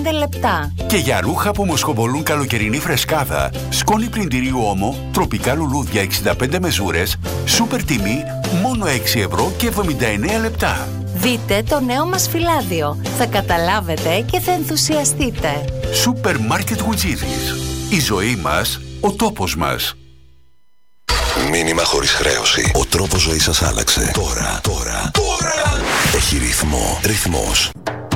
λεπτά. Και για ρούχα που μοσχοβολούν καλοκαιρινή φρεσκάδα, σκόνη πλυντηρίου Όμο, τροπικά λουλούδια 65 μεζούρες, σούπερ τιμή, μόνο 6 ευρώ και 79 λεπτά. Δείτε το νέο μας φυλάδιο. Θα καταλάβετε και θα ενθουσιαστείτε. Σούπερ μάρκετ Γουτζίδης. Η ζωή μας, ο τόπος μας. Μήνυμα χωρίς χρέωση. Ο τρόπος ζωής σας άλλαξε. Τώρα. Έχει ρυθμό. Ρυθμός.